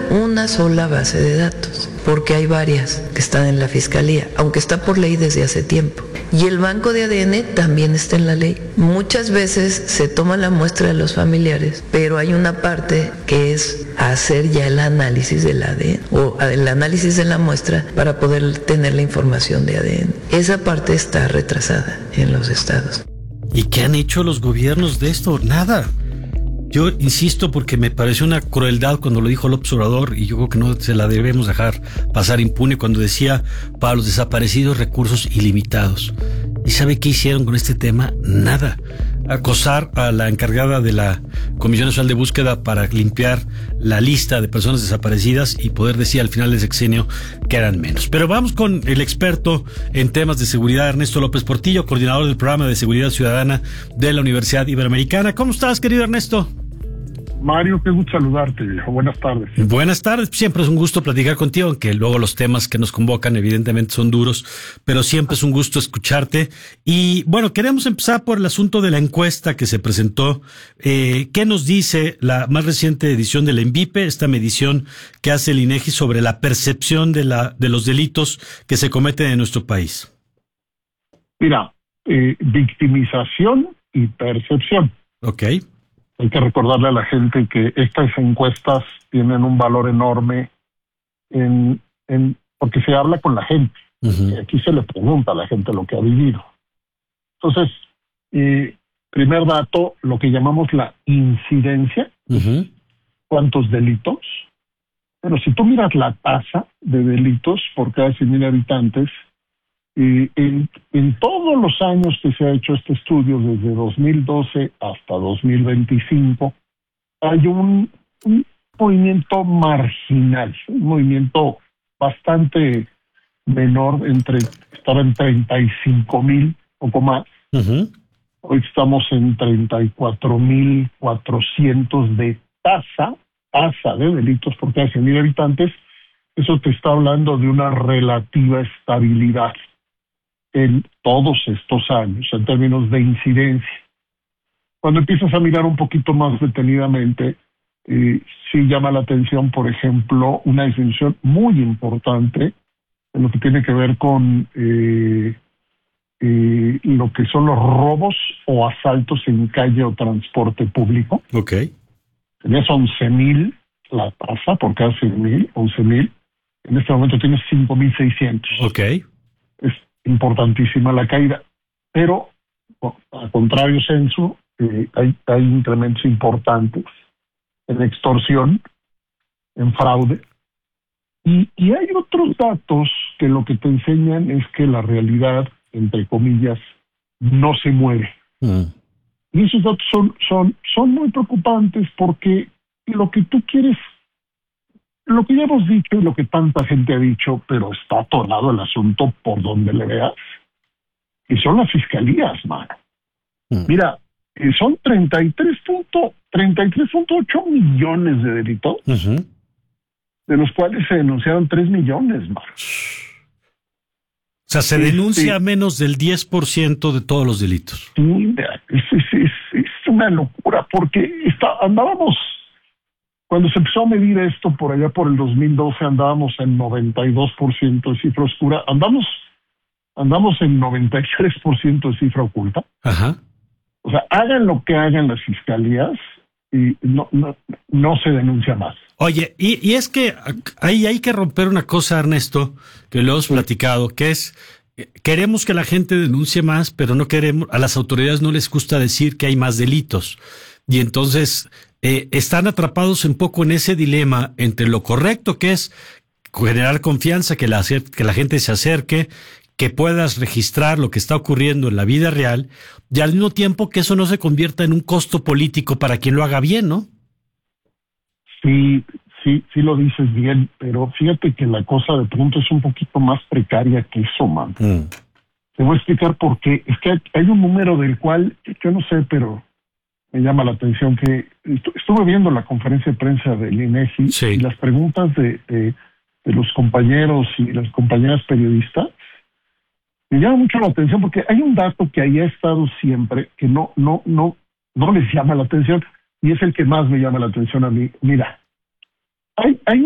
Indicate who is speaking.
Speaker 1: una sola base de datos, porque hay varias que están en la Fiscalía, aunque está por ley desde hace tiempo. Y el banco de ADN también está en la ley. Muchas veces se toma la muestra de los familiares, pero hay una parte que es hacer ya el análisis del ADN o el análisis de la muestra para poder tener la información de ADN. Esa parte está retrasada en los estados.
Speaker 2: ¿Y qué han hecho los gobiernos de esto? Nada. Yo insisto porque me pareció una crueldad cuando lo dijo López Obrador, y yo creo que no se la debemos dejar pasar impune, cuando decía para los desaparecidos recursos ilimitados. ¿Y sabe qué hicieron con este tema? Nada. Acosar a la encargada de la Comisión Nacional de Búsqueda para limpiar la lista de personas desaparecidas y poder decir al final del sexenio que eran menos. Pero vamos con el experto en temas de seguridad, Ernesto López Portillo, coordinador del programa de seguridad ciudadana de la Universidad Iberoamericana. ¿Cómo estás, querido Ernesto?
Speaker 3: Mario, qué gusto saludarte, viejo. Buenas tardes.
Speaker 2: Buenas tardes. Siempre es un gusto platicar contigo, aunque luego los temas que nos convocan evidentemente son duros, pero siempre es un gusto escucharte. Y bueno, queremos empezar por el asunto de la encuesta que se presentó. ¿Qué nos dice la más reciente edición del ENVIPE, esta medición que hace el INEGI sobre la percepción de los delitos que se cometen en nuestro país?
Speaker 3: Mira, victimización y percepción.
Speaker 2: Ok.
Speaker 3: Hay que recordarle a la gente que estas encuestas tienen un valor enorme porque se habla con la gente.
Speaker 2: Uh-huh.
Speaker 3: Aquí se le pregunta a la gente lo que ha vivido. Entonces, primer dato, lo que llamamos la incidencia.
Speaker 2: Uh-huh.
Speaker 3: ¿Cuántos delitos? Pero si tú miras la tasa de delitos por cada 100,000 habitantes, en todos los años que se ha hecho este estudio, desde 2012 hasta 2025, hay un movimiento marginal, un movimiento bastante menor, estaba en 35,000, poco más.
Speaker 2: Uh-huh.
Speaker 3: Hoy estamos en 34,400 de tasa de delitos por cada 100,000 habitantes. Eso te está hablando de una relativa estabilidad en todos estos años, en términos de incidencia. Cuando empiezas a mirar un poquito más detenidamente, sí llama la atención, por ejemplo, una disminución muy importante en lo que tiene que ver con lo que son los robos o asaltos en calle o transporte público.
Speaker 2: Ok.
Speaker 3: Tenías 11,000 la tasa por cada 100,000, 11,000. En este momento tienes 5,600.
Speaker 2: Ok.
Speaker 3: Es importantísima la caída, pero a contrario censo, hay incrementos importantes en extorsión, en fraude, y hay otros datos que lo que te enseñan es que la realidad, entre comillas, no se mueve. Y esos datos son muy preocupantes porque lo que tú quieres, lo que ya hemos dicho y lo que tanta gente ha dicho, pero está atorado el asunto por donde le veas, y son las fiscalías, mano. Mira, son 33.8 millones de delitos,
Speaker 2: Uh-huh.
Speaker 3: de los cuales se denunciaron 3 millones, mano.
Speaker 2: O sea, se denuncia menos del 10% de todos los delitos.
Speaker 3: Sí, mira, es una locura, porque andábamos... Cuando se empezó a medir esto por allá por el 2012, andábamos en 92% de cifra oscura. Andamos en 93% de cifra oculta.
Speaker 2: Ajá.
Speaker 3: O sea, hagan lo que hagan las fiscalías y no se denuncia más.
Speaker 2: Oye, y es que ahí hay que romper una cosa, Ernesto, que lo hemos platicado, que es, queremos que la gente denuncie más, pero no queremos, a las autoridades no les gusta decir que hay más delitos. Y entonces están atrapados un poco en ese dilema entre lo correcto que es generar confianza, que la gente se acerque, que puedas registrar lo que está ocurriendo en la vida real, y al mismo tiempo que eso no se convierta en un costo político para quien lo haga bien, ¿no?
Speaker 3: Sí lo dices bien, pero fíjate que la cosa de pronto es un poquito más precaria que eso, man. Te voy a explicar por qué. Es que hay un número del cual, yo no sé, pero me llama la atención que estuve viendo la conferencia de prensa del INEGI,
Speaker 2: sí,
Speaker 3: y las preguntas de los compañeros y las compañeras periodistas me llama mucho la atención porque hay un dato que ahí ha estado siempre que no les llama la atención, y es el que más me llama la atención a mí. Mira, hay